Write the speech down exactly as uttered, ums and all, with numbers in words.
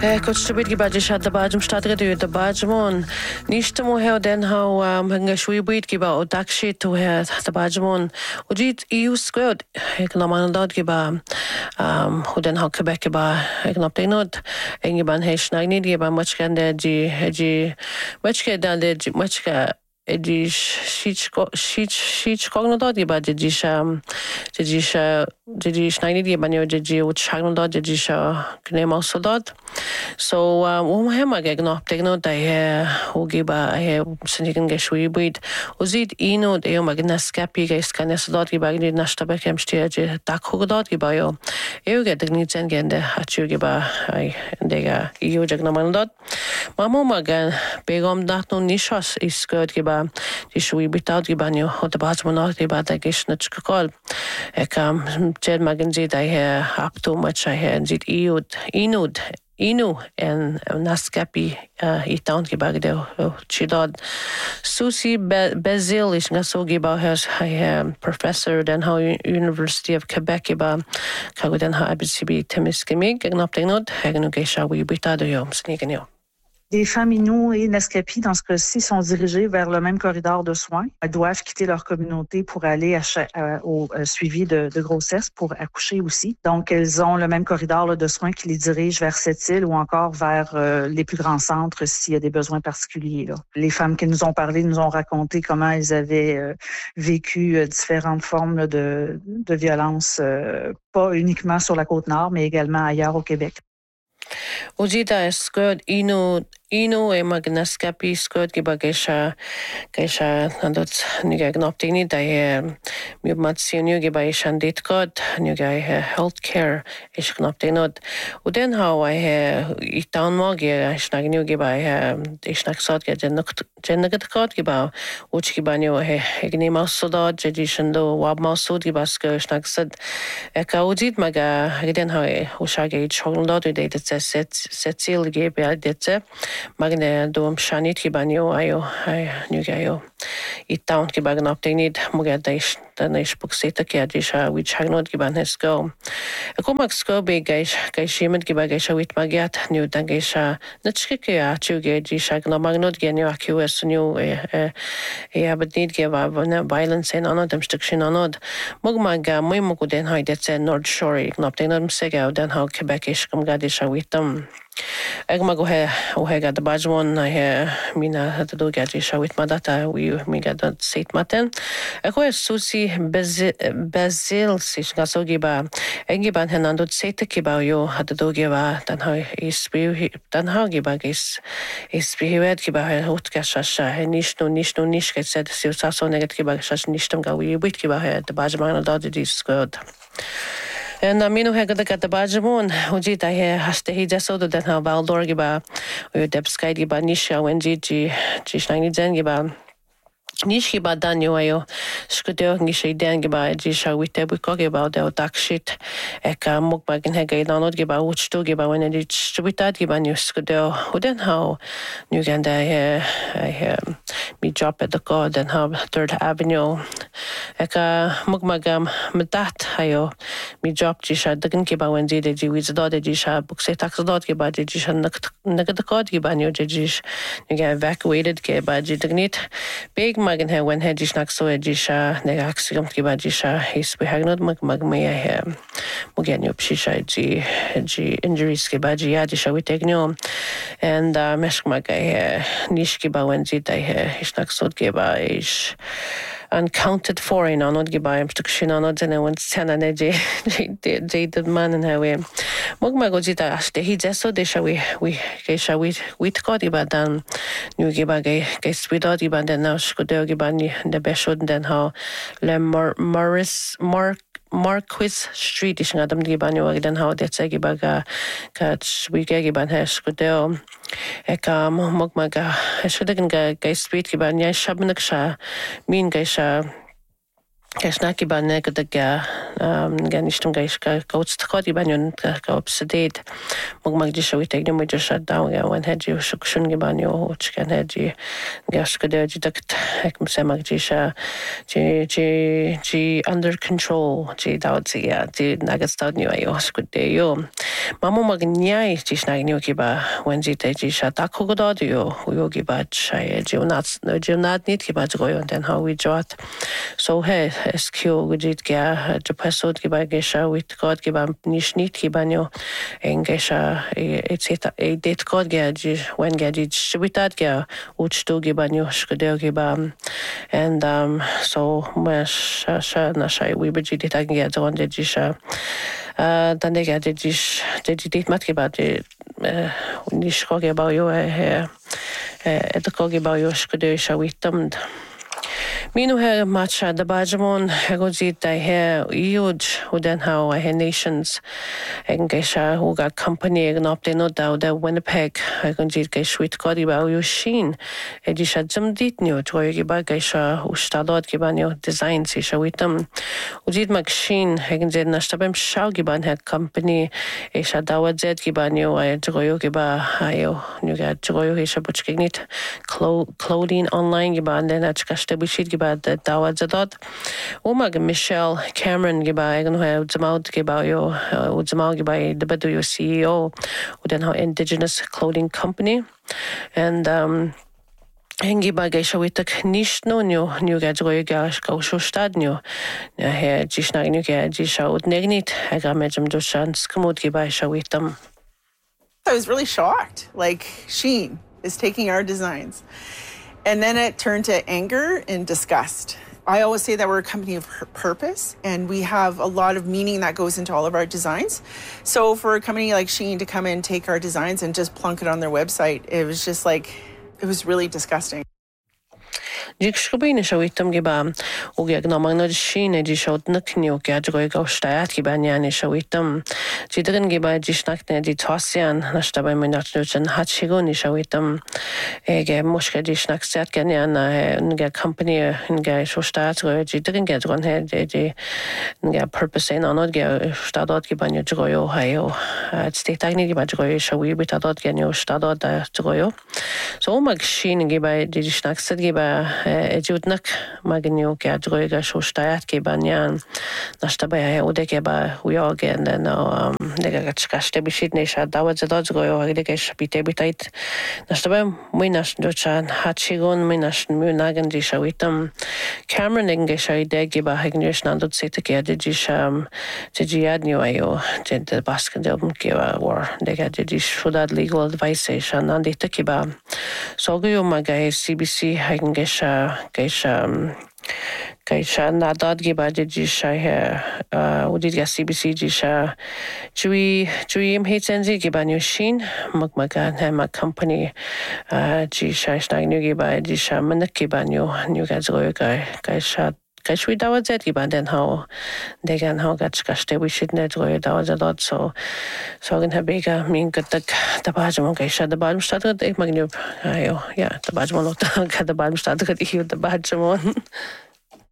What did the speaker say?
Kutstubid gibad jishad da bajum stadredu da bajumon. Nishtamu heo den hao hanga shwibwid giba o dakshi to he da bajumon. Ujit iu squad eknamanadad giba um den hao Quebec giba eknaptenod. Engiban he schnagnid giba machkande ji ji machke dan de machka Edis sheets sheets sheets cognodod giba jidisha jidisha jidis ninety giba neo jidi which hagnodod jidisha knemasodod. So um hema gegno tegno da he ugiba he sinigen geschwibid uzid ino de magna skapi ges kanesodod giba gid nashtabekem stie dakhogdod giba yo euge degnitzen gende hachu giba ai dega eu jagnamanodod mamo magan begom datno nishas is good giba die shui bitad gibanyo o da bazmonat giba da gishnach kol ekam jed magenzi da he up to much I had zit iud inud inu en naskapi i town giba de chidad susi bezil is ngaso giba has I professor den how University of Quebec giba kagoden ha abcb temiskimig gnaptenod hagnu gesha wi bitad yo snigenyo. Les femmes Inuits et Naskapi, dans ce cas-ci, sont dirigées vers le même corridor de soins. Elles doivent quitter leur communauté pour aller à cha- à- au euh, suivi de, de grossesse, pour accoucher aussi. Donc, elles ont le même corridor là, de soins qui les dirige vers cette île ou encore vers euh, les plus grands centres s'il y a des besoins particuliers. Là. Les femmes qui nous ont parlé nous ont raconté comment elles avaient euh, vécu euh, différentes formes là, de, de violence, euh, pas uniquement sur la Côte-Nord, mais également ailleurs au Québec. Ujita skod inu inu e magnaskapi skod giba gesha gesha nandot niga gnoptini da he mi matsionu giba ishandit god niga he healthcare is gnoptinod uden how I he itan magi ishnagnu giba he ishnaksad ge jennak jennagat god giba uch giba nyo he igni masodad jedishando wab masod giba sko ishnaksad eka ujit maga giden how ushage choglodad de det set setsil giba det Magne dom shanit kibanyo ayo ay nugayo itaun kibagan optinid mugadaish danish buksita kiadisha which hagnod giban hesko akomak sko be gaish gaishimad gibagasha wit magyat new dangesha natchike ya chuge jisha gna magnod genyo aqs new e e abadnid giba violence in anod destruction anod mugmaga muy muguden haidetse North Shore gnoptinod msega den how Quebecish gamgadisha witam Egma go he o he gad bajmon I he mina hat do gadi shawit madata we mi gad seit maten e ko susi bezil sich gaso giba engiban henando seit kiba yo hat do giba dan ha is bi dan ha giba gis is bi het giba hot gasha he nicht no nicht no nicht get so so negat giba shas nicht am ga we bit giba he de bajman da dis good En amino hega da gata bajamon ujita he haste he jasodo den ha valdor giba u debskai giba nisha wenji ji ji shnani zen giba Nishi ba danyo ayo skudeo ngishi den giba ji sha wite bu ko giba de dakshit eka mukbagin hega idanod giba uchtu giba when it stubitad giba new skudeo uden how new ganda he he mi drop at the god and how third avenue eka mukmagam medat ayo mi drop ji sha dagan giba when ji de ji wizdod ji sha bukse taxdod giba ji sha nagad god giba new ji you get evacuated giba ji dagnit big magan he when he jishnak so jisha ne axiom giba jisha his behagnod mag mag me he mugen yo pshisha ji ji injuries giba ji ya jisha witegno and uh, mesh mag he nish giba when ji dai he ishnak so giba is uncounted for in anod giba im stukshina anod zene when tsana ne ji ji the man and how we mug mag ojita aste he jeso de sha we we gesha we wit god giba dan nu giba ge ge swidod giba den now skudo giba ni de beshod den how le Morris Mark Marquis Street is adam giba nu den how det se giba ga kat we ge giba he skudo eka mug mag shodagen ga ge street giba ni shabnak sha min ge sha Keisna ki ban nek da ga gan istum ga iska coach khod ki ban yon ka obsedate mag mag disha wi tek mo just shut down ga wan hedji shukshun ki ban yo chkan hedji ga skade ji dakt ek mse mag disha ji ji ji under control ji daud ji ya ji nagat stad ni ayo skade yo mamo mag nyai ji shna ni ki ba wan ji te ji sha ta ko da yo yo ki ba chai ji unat ji unat nit ki ba go yon den how we jot so he Eskio gudit ga jupasod ki ba gesha with god ki ba nishnit ki banyo en gesha etc e det god ga ji when ga ji shwitat ga uchto ki banyo shkede ki ba and um so ma sha sha na sha we biji dit ga don de ji sha uh dan de ga de ji de ji dit mat ki ba de nish ko ga ba yo e e de ko ga ba yo shkede sha witam Minu he matcha da bajamon hegojit da he iud uden how I he nations egen gesha who got company egen op de no da da Winnipeg egen jit ge shwit godi ba yo shin e di sha jam dit ni o troy ge ba gesha u stadot ge ban yo design si sha witam u jit mag shin egen jed na stabem shau ge ban he company e sha da wa jed ge ban yo e troy ge ba ayo nu ga troy ge sha buch gnit clothing online ge ban den ach ka ste bishit ge ba da dawa zadot o mag Michelle Cameron ge ba egen ho zamaut ge ba yo u zamaut ge ba de bedu yo C E O u den how Indigenous Clothing Company and um Hengi ba geisha witak nish no nyo nyo ga joy ga ka sho stad nyo he jishna nyo ga jisha ut negnit aga mejum doshan skamut ge ba sha witam. I was really shocked. Like Shein is taking our designs. And then it turned to anger and disgust. I always say that we're a company of purpose and we have a lot of meaning that goes into all of our designs. So for a company like Shein to come and take our designs and just plunk it on their website, it was just like, it was really disgusting. Jik shkubine sha witam ge ba u ge gnomang no shine ji shot nakni o ge joy ga shtayat ki ban yani sha witam ji drin ge ba ji shnakne ji tosian na shtabay min nachnuchen hat shigoni sha witam e ge moshke ji shnak set gen yana ge company ge sho shtayat go ji drin ge dron he ji ge purpose in anod ge shtadot ge ban jo yo hayo state tagni ge ba jo sha wi bitadot ge yo shtadot da jo yo so mag shine ge ba ji shnak set ge ba ejutnak magnio ke adroiga shostayat ke banyan nashtabay udeke ba uyogen no nega gachkaste bishit nesha dawad zadod goyo agdeke shpite bitait nashtabay minash dochan hachigon minash munagan di shawitam Cameron enge shaide ge ba hagnish nandot sete ke adjisham tjiadnyo ayo jed baskandum ke war nega di shudad legal advice shan nandita ke ba so goyo magay C B C hagenge Geisha Geisha nadad ge ba ji sha he udit ga C B C ji sha chui chui im hetsenzi ge ba shin magmagan ha ma company ji sha snag nu ge ba ji sha manak ge ba nyu nyu ga zo ga Geisha Geishwi dawa zet ge ba den how de gan how gach gaste we should net go dawa zadot so so gan ha bega min gatak da bajmo Geisha da bajmo stadt ek magnu ayo ja da bajmo not ga da bajmo stadt ga ich da bajmo